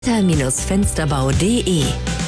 Fensterbau.de.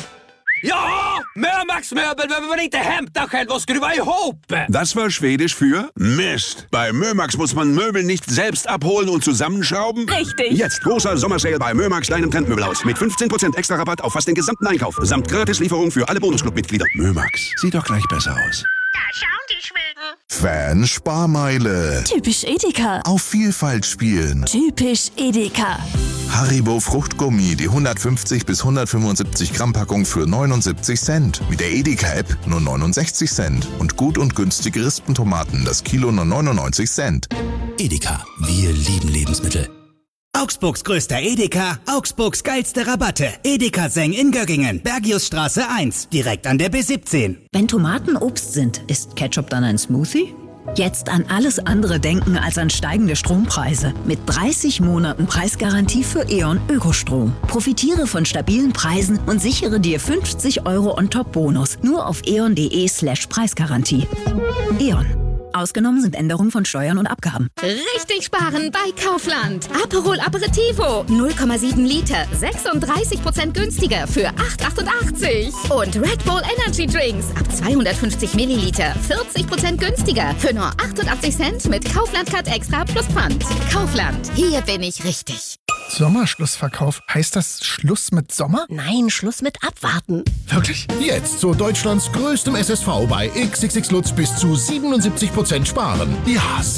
Ja, Mörmax Möbel behöver man inte hämta själv och skruva ihop. Das war Schwedisch für Mist. Bei Mörmax muss man Möbel nicht selbst abholen und zusammenschrauben. Richtig. Jetzt großer Sommersale bei Mörmax kleinem Trendmöbelhaus mit 15% extra Rabatt auf fast den gesamten Einkauf. Samt Gratislieferung für alle Bonusclub-Mitglieder. Mörmax, sieht doch gleich besser aus. Da schauen die Schweden. Fan-Sparmeile. Typisch Edeka. Auf Vielfalt spielen. Typisch Edeka. Haribo Fruchtgummi, die 150 bis 175 Gramm Packung für 79 Cent. Mit der Edeka-App nur 69 Cent. Und gut und günstige Rispentomaten, das Kilo nur 99 Cent. Edeka, wir lieben Lebensmittel. Augsburgs größter Edeka, Augsburgs geilste Rabatte. Edeka Seng in Göggingen, Bergiusstraße 1, direkt an der B17. Wenn Tomaten Obst sind, ist Ketchup dann ein Smoothie? Jetzt an alles andere denken als an steigende Strompreise. Mit 30 Monaten Preisgarantie für E.ON Ökostrom. Profitiere von stabilen Preisen und sichere dir 50 € on top Bonus. Nur auf eon.de/Preisgarantie. E.ON. Ausgenommen sind Änderungen von Steuern und Abgaben. Richtig sparen bei Kaufland. Aperol Aperitivo 0,7 Liter, 36% günstiger für 8,88. Und Red Bull Energy Drinks ab 250 Milliliter, 40% günstiger für nur 88 Cent mit Kaufland Card Extra plus Pfand. Kaufland, hier bin ich richtig. Sommerschlussverkauf. Heißt das Schluss mit Sommer? Nein, Schluss mit Abwarten. Wirklich? Jetzt zu Deutschlands größtem SSV bei XXX Lutz bis zu 77% sparen. Ja,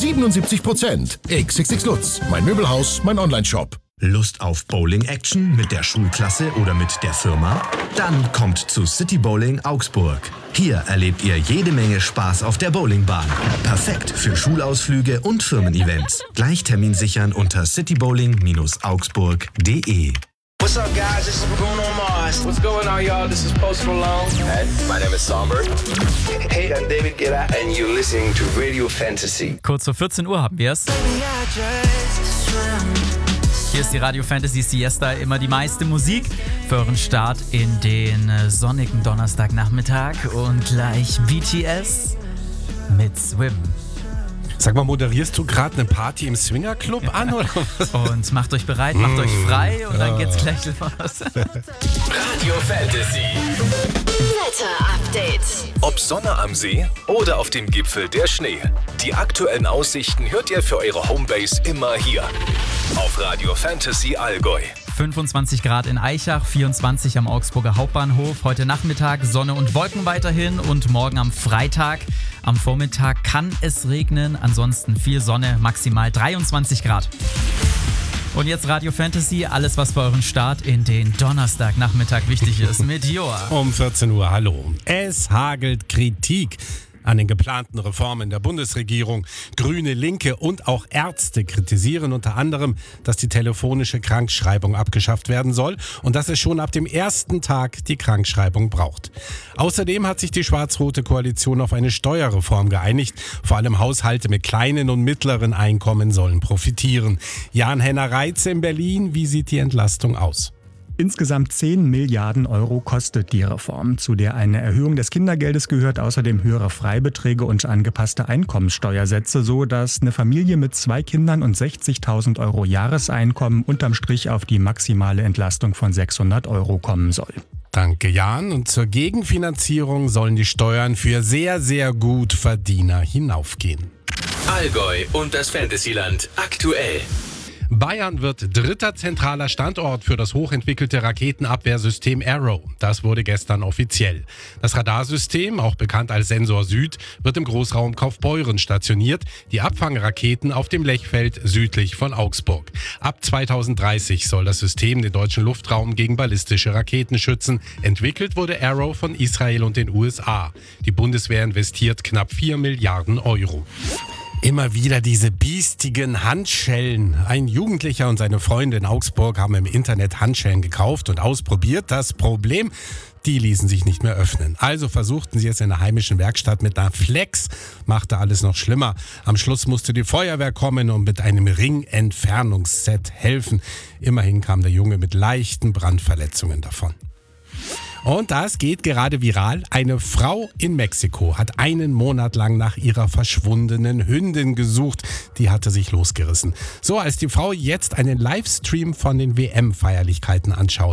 77%. XXX Lutz. Mein Möbelhaus, mein Onlineshop. Lust auf Bowling-Action mit der Schulklasse oder mit der Firma? Dann kommt zu City Bowling Augsburg. Hier erlebt ihr jede Menge Spaß auf der Bowlingbahn. Perfekt für Schulausflüge und Firmen-Events. Gleich Termin sichern unter citybowling-augsburg.de. What's up, guys? This is Bruno Mars. What's going on, y'all? This is Post Malone. Hey, my name is Somber. Hey, I'm David Guetta and you're listening to Radio Fantasy. Kurz vor 14 Uhr haben wir es. Hier ist die Radio Fantasy Siesta, immer die meiste Musik für euren Start in den sonnigen Donnerstagnachmittag. Und gleich BTS mit Swim. Sag mal, moderierst du gerade eine Party im Swingerclub an? Oder was? Und macht euch bereit, macht euch frei und dann geht's gleich los. Radio Fantasy. Wetter-Update. Ob Sonne am See oder auf dem Gipfel der Schnee. Die aktuellen Aussichten hört ihr für eure Homebase immer hier. Auf Radio Fantasy Allgäu. 25 Grad in Aichach, 24 am Augsburger Hauptbahnhof. Heute Nachmittag Sonne und Wolken weiterhin und morgen am Freitag. Am Vormittag kann es regnen, ansonsten viel Sonne, maximal 23 Grad. Und jetzt Radio Fantasy, alles was für euren Start in den Donnerstagnachmittag wichtig ist mit Joa. Um 14 Uhr, hallo. Es hagelt Kritik an den geplanten Reformen der Bundesregierung. Grüne, Linke und auch Ärzte kritisieren unter anderem, dass die telefonische Krankschreibung abgeschafft werden soll und dass es schon ab dem ersten Tag die Krankschreibung braucht. Außerdem hat sich die schwarz-rote Koalition auf eine Steuerreform geeinigt. Vor allem Haushalte mit kleinen und mittleren Einkommen sollen profitieren. Jan-Henner Reitze in Berlin, wie sieht die Entlastung aus? Insgesamt 10 Milliarden € kostet die Reform, zu der eine Erhöhung des Kindergeldes gehört, außerdem höhere Freibeträge und angepasste Einkommenssteuersätze, so dass eine Familie mit 2 Kindern und 60.000 € Jahreseinkommen unterm Strich auf die maximale Entlastung von 600 € kommen soll. Danke, Jan. Und zur Gegenfinanzierung sollen die Steuern für sehr, sehr gut Verdiener hinaufgehen. Allgäu und das Fantasyland aktuell. Bayern wird dritter zentraler Standort für das hochentwickelte Raketenabwehrsystem Arrow. Das wurde gestern offiziell. Das Radarsystem, auch bekannt als Sensor Süd, wird im Großraum Kaufbeuren stationiert. Die Abfangraketen auf dem Lechfeld südlich von Augsburg. Ab 2030 soll das System den deutschen Luftraum gegen ballistische Raketen schützen. Entwickelt wurde Arrow von Israel und den USA. Die Bundeswehr investiert knapp 4 Milliarden €. Immer wieder diese biestigen Handschellen. Ein Jugendlicher und seine Freunde in Augsburg haben im Internet Handschellen gekauft und ausprobiert. Das Problem, die ließen sich nicht mehr öffnen. Also versuchten sie es in der heimischen Werkstatt mit einer Flex. Machte alles noch schlimmer. Am Schluss musste die Feuerwehr kommen und mit einem Ringentfernungsset helfen. Immerhin kam der Junge mit leichten Brandverletzungen davon. Und das geht gerade viral. Eine Frau in Mexiko hat einen Monat lang nach ihrer verschwundenen Hündin gesucht. Die hatte sich losgerissen. So, als die Frau jetzt einen Livestream von den WM-Feierlichkeiten anschaut.